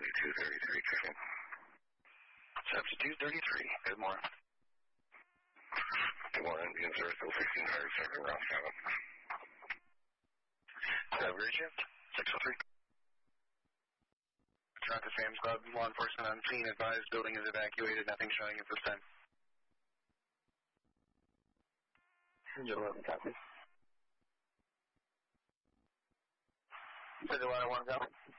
7233, checking. 7233, good morning. Good morning, the insert still 1600, second round 7. Rear shift, 603. Toronto Sam's Club, law enforcement on scene, advised, building is evacuated, nothing showing at this time. You'll let me copy. Said the 101 copy.